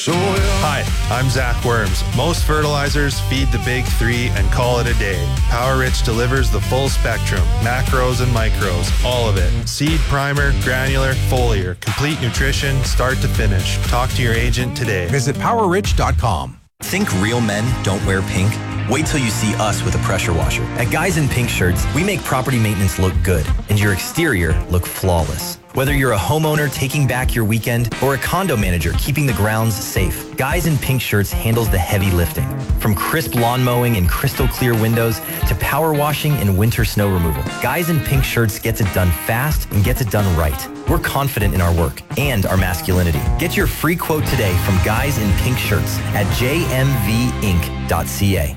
soil. Hi, I'm Zach Worms. Most fertilizers feed the big three and call it a day. Power Rich delivers the full spectrum, macros and micros, all of it. Seed primer, granular, foliar, complete nutrition, start to finish. Talk to your agent today. Visit PowerRich.com. Think real men don't wear pink? Wait till you see us with a pressure washer. At Guys in Pink Shirts, we make property maintenance look good and your exterior look flawless. Whether you're a homeowner taking back your weekend or a condo manager keeping the grounds safe, Guys in Pink Shirts handles the heavy lifting. From crisp lawn mowing and crystal clear windows to power washing and winter snow removal, Guys in Pink Shirts gets it done fast and gets it done right. We're confident in our work and our masculinity. Get your free quote today from Guys in Pink Shirts at jmvinc.ca.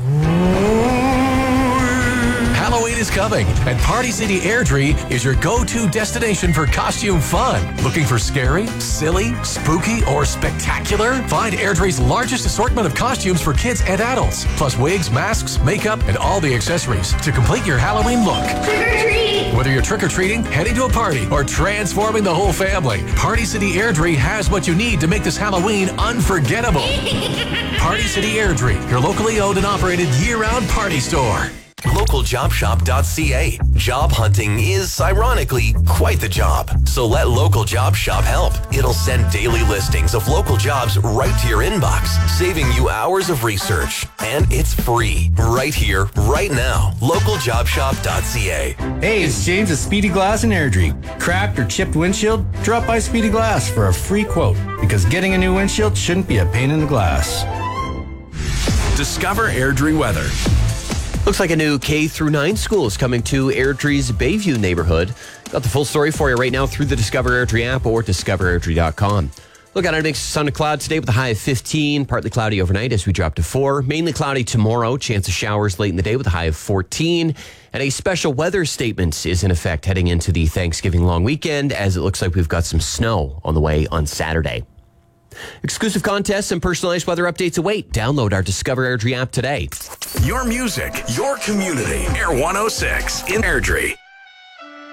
Halloween is coming, and Party City Airdrie is your go-to destination for costume fun. Looking for scary, silly, spooky, or spectacular? Find Airdrie's largest assortment of costumes for kids and adults, plus wigs, masks, makeup, and all the accessories to complete your Halloween look. Trick-or-treat! Whether you're trick-or-treating, heading to a party, or transforming the whole family, Party City Airdrie has what you need to make this Halloween unforgettable. Party City Airdrie, your locally owned and operated year-round party store. LocalJobShop.ca. Job hunting is, ironically, quite the job. So let Local Job Shop help. It'll send daily listings of local jobs right to your inbox, saving you hours of research. And it's free, right here, right now. LocalJobShop.ca. Hey, it's James at Speedy Glass in Airdrie. Cracked or chipped windshield? Drop by Speedy Glass for a free quote, because getting a new windshield shouldn't be a pain in the glass. Discover Airdrie weather. Looks like a new K-9 school is coming to Airdrie's Bayview neighborhood. Got the full story for you right now through the Discover Airdrie app or discoverairdrie.com. Look at it, mix of sun and cloud today with a high of 15. Partly cloudy overnight as we drop to 4. Mainly cloudy tomorrow. Chance of showers late in the day with a high of 14. And a special weather statement is in effect heading into the Thanksgiving long weekend, as it looks like we've got some snow on the way on Saturday. Exclusive contests and personalized weather updates await. Download our Discover Airdrie app today. Your music, your community. Air 106 in Airdrie.